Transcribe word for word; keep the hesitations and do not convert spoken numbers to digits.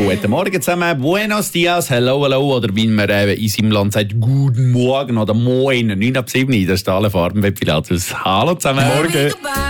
Guten Morgen zusammen, buenos dias, hello, hello, oder wie man äh, in seinem Land sagt, guten Morgen oder moin, neun ab sieben, das ist alle Farben bei Pilatus. Hallo zusammen. Morgen.